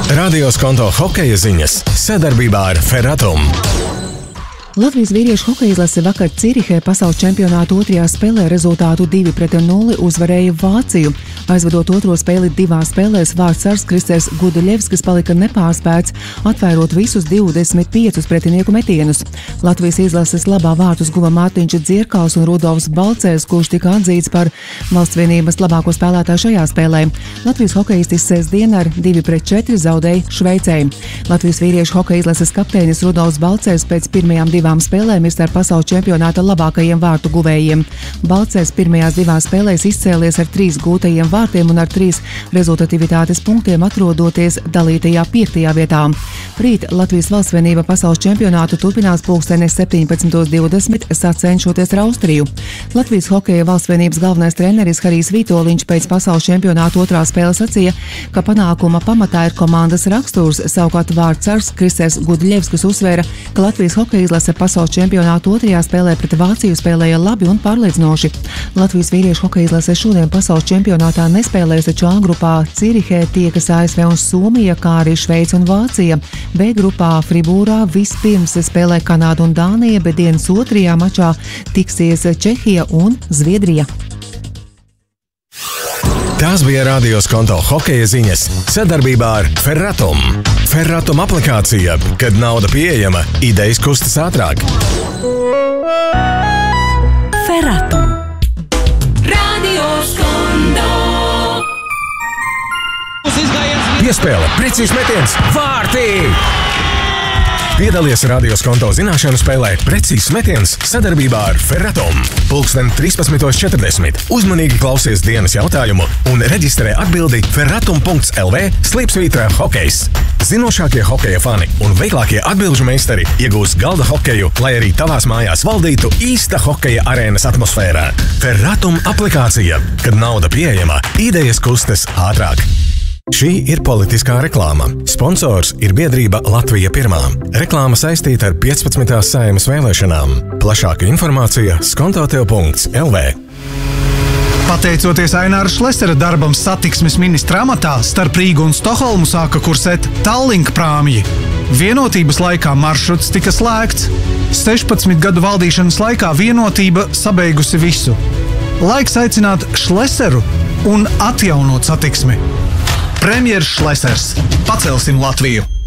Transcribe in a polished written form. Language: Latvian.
Radio Skonto hokeja ziņas sadarbībā ar Ferratum. Latvijas vīriešu hokeja izlase vakar Cirihē pasaules čempionātu otrajā spēlē rezultātu 2-0 uzvarēja Vāciju. Aizvadot otro spēli 2 spēlēs, vārdsargs Kristers Gudaļevskis palika nepārspēts, atvairot visus 25 pretinieku metienus. Latvijas izlases labā vārtus guva Mārtiņš Dzierkals un Rudolfs Balcērs, kurš tika atzīts par valsts vienības labāko spēlētāju šajā spēlē. Latvijas hokejistis sestdien ar 2-4 zaudēja Šveicei. Latvijas vīriešu hokeja izlases kapteinis Rudolfs Balcērs pēc pirmajām 2 spēlēm ir starp pasaules čempionāta labākajiem vārtu guvējiem. Balcērs pirmajās 2 spēlēs izcēlies ar 3 gūtajiem vārtiem un ar 3 rezultatīvitātes punktiem atrodoties dalītajā 5. vietā. Rīt Latvijas valsts vienība pasaules čempionātu turpinās pulksteni 17:20 sacenšoties ar Austriju. Latvijas hokeja valsts vienības galvenais treneris Harijs Vitoļņš pēc pasaules čempionāta otrā spēles sacīja, ka panākuma pamatā ir komandas raksturs, savukārt vārdsargs Kristers Gudaļevskis uzsvēra, ka Latvijas hokeja izlase pasaules čempionātu otrajā spēlē pret Vāciju spēlēja labi un pārliecinoši. Latvijas vīriešu hokeja izlase šodien pasaules čempionātā nespēlēs, taču A grupā Cirihē tiekas ASV un Somija, kā arī Šveice un Vācija. B grupā Friburā vispirms spēlē Kanāda un Dānija, bet dienas otrajā mačā tiksies Čehija un Zviedrija. Tās bija Radio Skonto hokeja ziņas sadarbībā ar Ferratum. Ferratum aplikācija, kad nauda pieejama, idejas kustas ātrāk. Ferratum. Radio Skonto. Piespēle, precīzs metiens, vārtī! Piedalies Radio Skonto zināšanu spēlē Precīzs metiens sadarbībā ar Ferratum. Pulksten 13:40. Uzmanīgi klausies dienas jautājumu un reģistrē atbildi ferratum.lv/hokejs. Zinošākie hokeja fani un veiklākie atbilžu meistari iegūs galda hokeju, lai arī tavās mājās valdītu īsta hokeja arēnas atmosfērā. Ferratum aplikācija, kad nauda pieejama, idejas kustas ātrāk. Šī ir politiskā reklāma. Sponsors ir biedrība Latvija Pirmā. Reklāma saistīta ar 15. Saeimas vēlēšanām. Plašāka informācija skontotev.lv. Pateicoties Aināra Šlesera darbam satiksmes ministra amatā, starp Rīgu un Stokholmu sāka kursēt Tallink prāmji. Vienotības laikā maršruts tika slēgts. 16 gadu valdīšanas laikā vienotība sabeigusi visu. Laiks aicināt Šleseru un atjaunot satiksmi. Premjers Šlesers. Pacelsim Latviju!